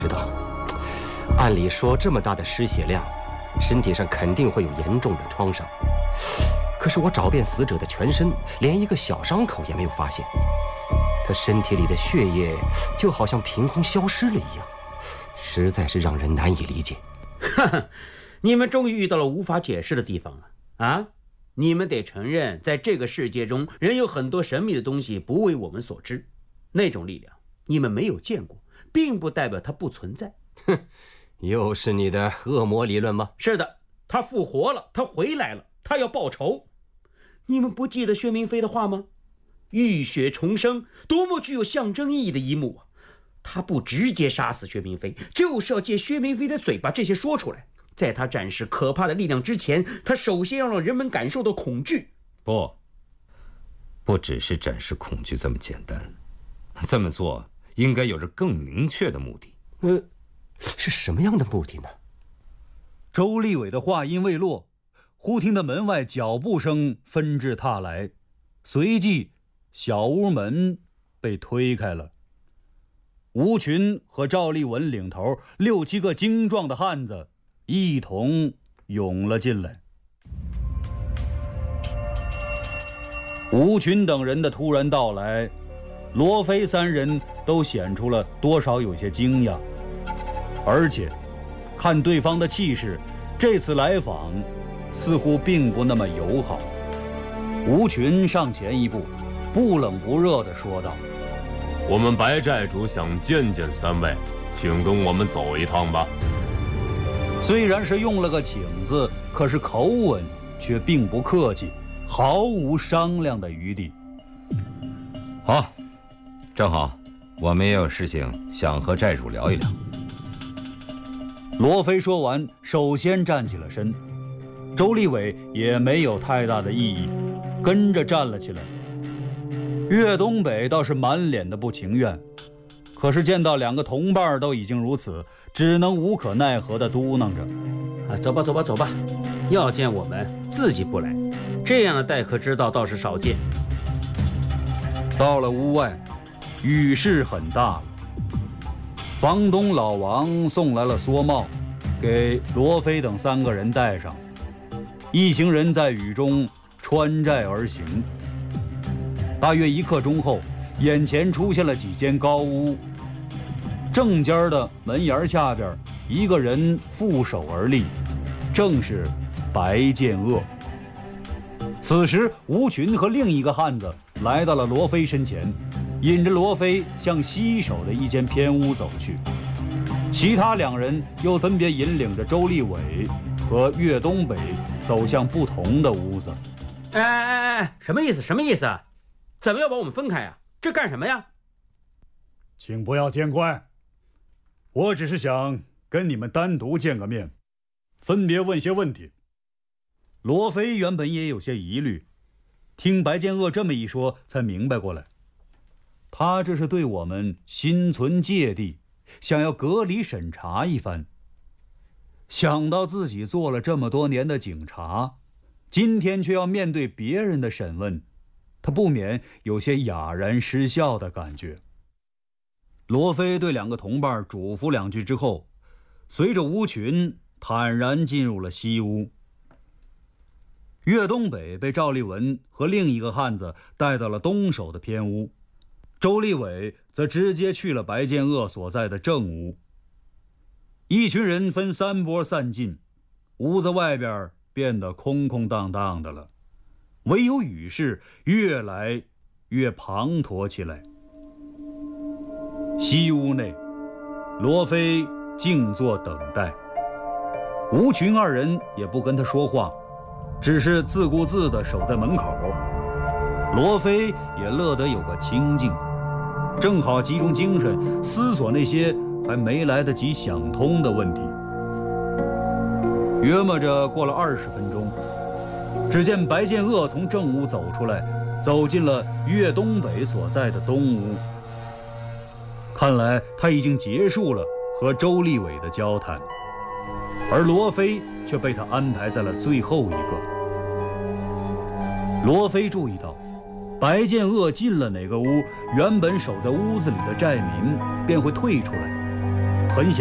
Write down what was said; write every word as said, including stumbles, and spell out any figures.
知道，按理说这么大的失血量，身体上肯定会有严重的创伤。可是我找遍死者的全身，连一个小伤口也没有发现。他身体里的血液就好像凭空消失了一样，实在是让人难以理解。 哈哈，你们终于遇到了无法解释的地方了啊！你们得承认，在这个世界中，仍有很多神秘的东西不为我们所知。那种力量你们没有见过，并不代表它不存在。 哼，又是你的恶魔理论吗？ 是的，他复活了，他回来了，他要报仇。你们不记得薛明飞的话吗？浴血重生，多么具有象征意义的一幕啊！他不直接杀死薛明飞，就是要借薛明飞的嘴把这些说出来。在他展示可怕的力量之前，他首先要让人们感受到恐惧。 不，不只是展示恐惧这么简单，这么做应该有着更明确的目的。 呃，是什么样的目的呢？ 周立伟的话音未落，忽听得门外脚步声纷至沓来，随即小屋门被推开了。吴群和赵立文领头，六七个精壮的汉子一同涌了进来。吴群等人的突然到来，罗非三人都显出了多少有些惊讶，而且看对方的气势，这次来访似乎并不那么友好。吴群上前一步，不冷不热地说道： 我们白寨主想见见三位，请跟我们走一趟吧。 虽然是用了个请字，可是口吻却并不客气，毫无商量的余地。 好，正好我们也有事情想和寨主聊一聊。 罗非说完，首先站起了身，周立伟也没有太大的异议，跟着站了起来。岳东北倒是满脸的不情愿，可是见到两个同伴都已经如此，只能无可奈何地嘟囔着： 啊，走吧走吧走吧，要见我们自己不来，这样的待客之道倒是少见。 到了屋外，雨势很大了。房东老王送来了蓑帽，给罗非等三个人戴上。一行人在雨中穿寨而行。大约一刻钟后，眼前出现了几间高屋。正间的门檐下边，一个人负手而立，正是白剑恶。此时，吴群和另一个汉子来到了罗非身前，引着罗非向西首的一间偏屋走去。其他两人又分别引领着周立伟和岳东北走向不同的屋子。 哎哎哎哎，什么意思？什么意思？怎么要把我们分开啊？这干什么呀？ 请不要见怪，我只是想跟你们单独见个面，分别问些问题。罗非原本也有些疑虑，听白剑恶这么一说，才明白过来，他这是对我们心存芥蒂，想要隔离审查一番。想到自己做了这么多年的警察，今天却要面对别人的审问，他不免有些哑然失笑的感觉。罗非对两个同伴嘱咐两句之后，随着吴群坦然进入了西屋。岳东北被赵立文和另一个汉子带到了东首的偏屋，周立伟则直接去了白剑恶所在的正屋。一群人分三波散尽，屋子外边变得空空荡荡的了，唯有雨势越来越滂沱起来。西屋内，罗非静坐等待，吴群二人也不跟他说话，只是自顾自地守在门口。罗非也乐得有个清静，正好集中精神思索那些还没来得及想通的问题。约摸着过了二十分钟，只见白剑恶从正屋走出来，走进了岳东北所在的东屋。看来他已经结束了和周立伟的交谈，而罗非却被他安排在了最后一个。罗非注意到，白剑恶进了哪个屋，原本守在屋子里的寨民便会退出来， 很想。